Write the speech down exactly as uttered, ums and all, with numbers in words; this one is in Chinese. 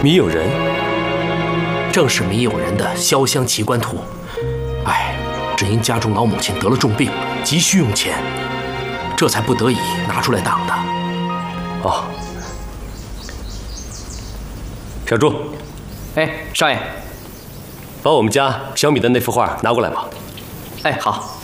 米友仁， 正是米友仁的潇湘奇观图。哎，只因家中老母亲得了重病，急需用钱，这才不得已拿出来当的。 哦，小朱， 哎，少爷， 把我们家小米的那幅画拿过来吧。 哎，好。